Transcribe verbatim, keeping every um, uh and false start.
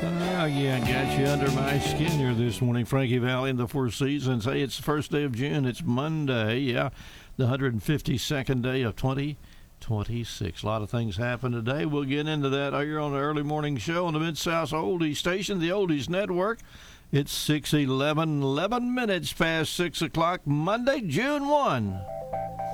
Oh, yeah, got you under my skin here this morning. Frankie Valli in the Four Seasons. Hey, it's the first day of June. It's Monday, yeah, the one hundred fifty-second day of twenty twenty-six. A lot of things happen today. We'll get into that here on the early morning show on the Mid-South Oldies Station, the Oldies Network. It's six eleven, eleven minutes past six o'clock, Monday, June first.